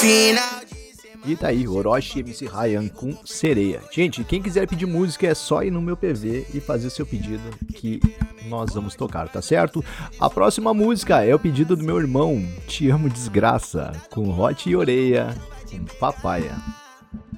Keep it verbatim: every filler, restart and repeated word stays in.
E tá aí, Orochi M C Ryan com Sereia. Gente, quem quiser pedir música é só ir no meu P V e fazer seu pedido que nós vamos tocar, tá certo? A próxima música é o pedido do meu irmão, Te Amo Desgraça, com Hot e Oreia, com Papaya.